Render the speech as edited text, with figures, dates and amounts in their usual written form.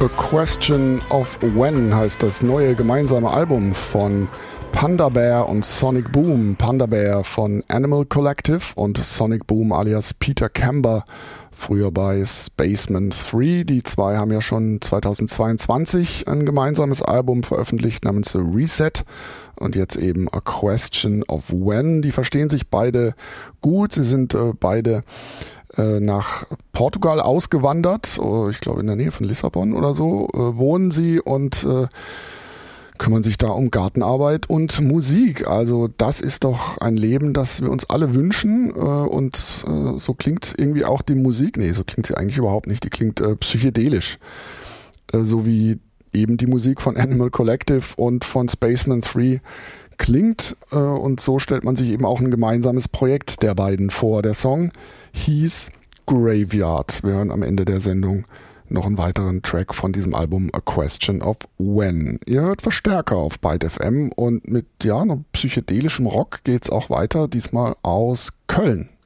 A Question of When heißt das neue gemeinsame Album von Panda Bear und Sonic Boom. Panda Bear von Animal Collective und Sonic Boom alias Peter Kember, früher bei Spaceman 3. Die zwei haben ja schon 2022 ein gemeinsames Album veröffentlicht namens Reset und jetzt eben A Question of When. Die verstehen sich beide gut, sie sind beide nach Portugal ausgewandert, ich glaube in der Nähe von Lissabon oder so, wohnen sie und kümmern sich da um Gartenarbeit und Musik. Also das ist doch ein Leben, das wir uns alle wünschen und so klingt irgendwie auch die Musik. Nee, so klingt sie eigentlich überhaupt nicht. Die klingt psychedelisch. So wie eben die Musik von Animal Collective und von Spaceman 3 klingt und so stellt man sich eben auch ein gemeinsames Projekt der beiden vor. Der Song hieß Graveyard. Wir hören am Ende der Sendung noch einen weiteren Track von diesem Album A Question of When. Ihr hört Verstärker auf Byte FM und mit einem psychedelischem Rock geht's auch weiter, diesmal aus Köln.